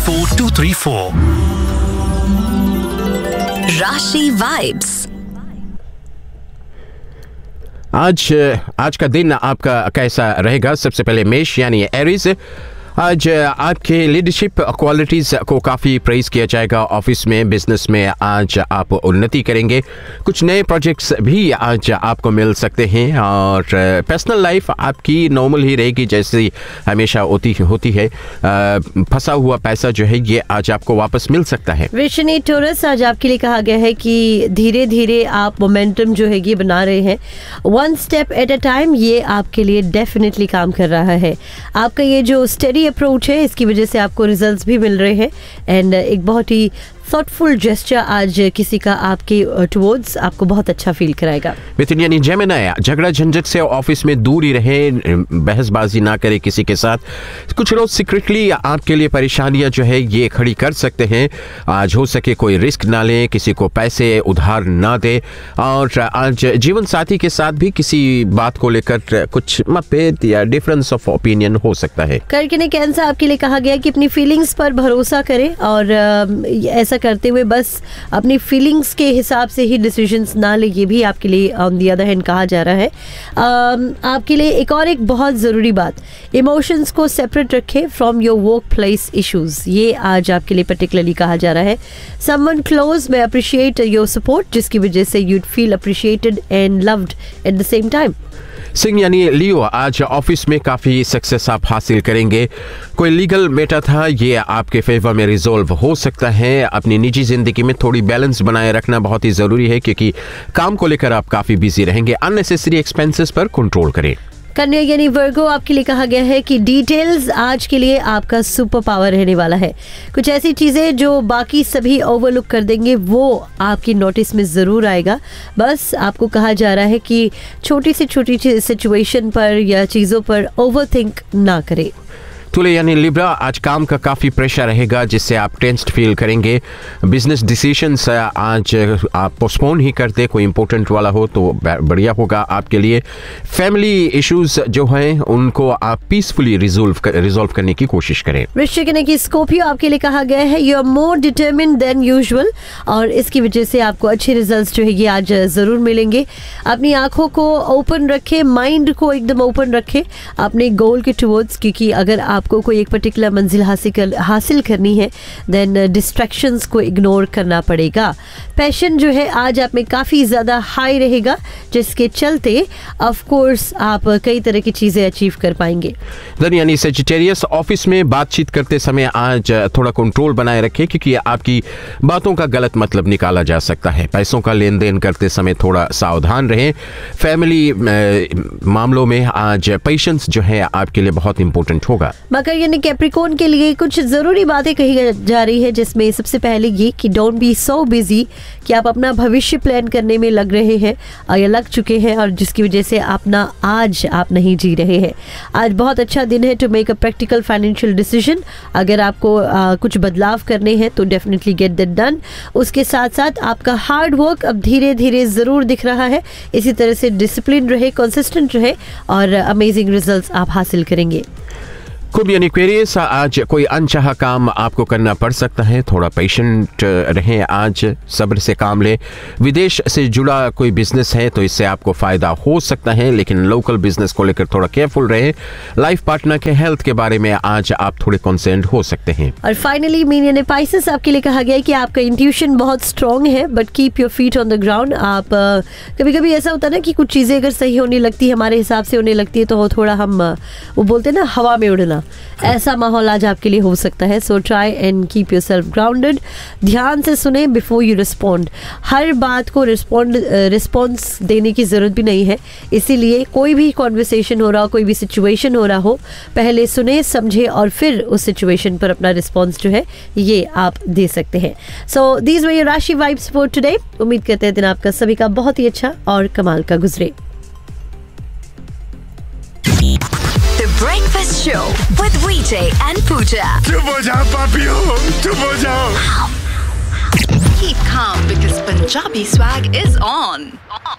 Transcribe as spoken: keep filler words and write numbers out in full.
four two three four. राशि vibes. आज आज का दिन आपका कैसा रहेगा? सबसे पहले मेष यानी एरीज, आज आपके लीडरशिप क्वालिटीज़ को काफ़ी प्रेज़ किया जाएगा। ऑफिस में, बिजनेस में आज आप उन्नति करेंगे। कुछ नए प्रोजेक्ट्स भी आज आपको मिल सकते हैं और पर्सनल लाइफ आपकी नॉर्मल ही रहेगी जैसी हमेशा होती होती है। फंसा हुआ पैसा जो है ये आज आपको वापस मिल सकता है। वृश्चिक टॉरस, आज आपके लिए कहा गया है कि धीरे धीरे आप मोमेंटम जो है ये बना रहे हैं, one step at a time. ये आपके लिए डेफिनेटली काम कर रहा है। आपका ये जो स्टडी अप्रोच है इसकी वजह से आपको रिजल्ट्स भी मिल रहे हैं एंड एक बहुत ही थॉटफुल जेस्चर आज किसी का आपके टुवर्ड्स आपको बहुत अच्छा फील कराएगा। मिथुन यानी जेमिनी, झगड़ा झंझट से ऑफिस में दूर ही रहे, बहसबाजी ना करे किसी के साथ। कुछ लोग सीक्रेटली आपके लिए परेशानियां जो है ये खड़ी कर सकते हैं। आज हो सके कोई रिस्क ना ले, किसी को पैसे उधार ना दे और आज जीवन साथी के साथ भी किसी बात को लेकर कुछ मतभेद या डिफरेंस ऑफ ओपिनियन हो सकता है। करके कैंसर, आपके लिए कहा गया कि अपनी फीलिंग्स पर भरोसा करें और ऐसा करते हुए बस अपनी फीलिंग्स के हिसाब से ही डिसीजंस ना ले। ये भी आपके लिए ऑन द अदर हैंड कहा जा रहा है। आ, आपके लिए एक और एक बहुत ज़रूरी बात, इमोशंस को सेपरेट रखें from your work place issues. ये आज आपके लिए पर्टिकुलरली कहा जा रहा है। समवन क्लोज में अप्रिशिएट योर सपोर्ट, जिसकी वजह से you'd feel appreciated and loved at the same time. Singh यानी लियो, आज ऑफिस में काफ़ी सक्सेस आप हासिल करेंगे। कोई लीगल मैटर था ये आपके फेवर में रिजॉल्व हो सकता है। अपनी निजी जिंदगी में थोड़ी बैलेंस बनाए रखना बहुत ही ज़रूरी है क्योंकि काम को लेकर आप काफ़ी बिजी रहेंगे। अननेसेसरी एक्सपेंसेस पर कंट्रोल करें। कन्या यानी वर्गो, आपके लिए कहा गया है कि डिटेल्स आज के लिए आपका सुपर पावर रहने वाला है। कुछ ऐसी चीज़ें जो बाकी सभी ओवरलुक कर देंगे वो आपकी नोटिस में ज़रूर आएगा। बस आपको कहा जा रहा है कि छोटी से छोटी सिचुएशन पर या चीज़ों पर ओवरथिंक ना करें। तुले यानी लिब्रा, आज काम का काफ़ी प्रेशर रहेगा जिससे आप टेंस्ड फील करेंगे। बिजनेस डिसीजंस आज आप पोस्टपोन ही कर दे, कोई इंपॉर्टेंट वाला हो तो बढ़िया होगा आपके लिए। फैमिली इश्यूज जो हैं उनको आप पीसफुली रिजोल्व कर, रिजोल्व करने की कोशिश करें। वृश्चिक यानी कि स्कॉर्पियो, आपके लिए कहा गया है you are more determined than usual और इसकी वजह से आपको अच्छे रिजल्ट्स जो है ये आज ज़रूर मिलेंगे। अपनी आंखों को ओपन रखें, माइंड को एकदम ओपन रखें अपने गोल के टुवर्ड्स, क्योंकि अगर आप आपको कोई एक पर्टिकुलर मंजिल हासिल हासिल करनी है देन डिस्ट्रैक्शंस को इग्नोर करना पड़ेगा। पैशन जो है आज आप में काफ़ी ज़्यादा हाई रहेगा जिसके चलते ऑफ कोर्स आप कई तरह की चीज़ें अचीव कर पाएंगे। धन यानी सेजिटेरियस, ऑफिस में बातचीत करते समय आज थोड़ा कंट्रोल बनाए रखें क्योंकि आपकी बातों का गलत मतलब निकाला जा सकता है। पैसों का लेन देन करते समय थोड़ा सावधान रहें। फैमिली मामलों में आज पेशेंस जो है आपके लिए बहुत इंपॉर्टेंट होगा। मकर यानी कैप्रिकॉर्न के लिए कुछ ज़रूरी बातें कही जा रही है जिसमें सबसे पहले ये कि डोंट बी सो बिजी कि आप अपना भविष्य प्लान करने में लग रहे हैं या लग चुके हैं और जिसकी वजह से अपना आज आप नहीं जी रहे हैं। आज बहुत अच्छा दिन है to make a practical financial decision. अगर आपको आ, कुछ बदलाव करने हैं तो डेफिनेटली गेट दैट डन। उसके साथ साथ आपका हार्ड वर्क अब धीरे धीरे ज़रूर दिख रहा है। इसी तरह से डिसिप्लिन रहे, कंसिस्टेंट रहे और अमेजिंग रिजल्ट्स आप हासिल करेंगे। कुंभ यानी एक्वेरियस, आज कोई अनचाहा काम आपको करना पड़ सकता है, थोड़ा पेशेंट रहें। आज सब्र से काम लें। विदेश से जुड़ा कोई बिजनेस है तो इससे आपको फ़ायदा हो सकता है लेकिन लोकल बिजनेस को लेकर थोड़ा केयरफुल रहें। लाइफ पार्टनर के हेल्थ के बारे में आज आप थोड़े कंसर्न हो सकते हैं। और फाइनली मीन यानी पाइसेस, आपके लिए कहा गया है कि आपका इंट्यूशन बहुत स्ट्रॉन्ग है but keep your feet on the ground. आप कभी कभी ऐसा होता है ना कि कुछ चीज़ें अगर सही होने लगती है, हमारे हिसाब से होने लगती है तो थोड़ा हम वो बोलते हैं ना हवा में उड़ना, ऐसा माहौल आज आपके लिए हो सकता है। So try and keep your self grounded. ध्यान से सुने बिफोर यू रिस्पॉन्ड। हर बात को रिस्पॉन्ड रिस्पॉन्स देने की ज़रूरत भी नहीं है, इसीलिए कोई भी कॉन्वर्सेशन हो रहा हो, कोई भी सिचुएशन हो रहा हो, पहले सुने समझे और फिर उस सिचुएशन पर अपना रिस्पॉन्स जो है ये आप दे सकते हैं। सो दीज वर योर राशि वाइब्स फॉर टुडे। उम्मीद करते हैं दिन आपका सभी का बहुत ही अच्छा और कमाल का गुजरे। Breakfast show with Vijay and Pooja. चुप हो जाओ पापियों, चुप हो जाओ। Keep calm because Punjabi swag is on.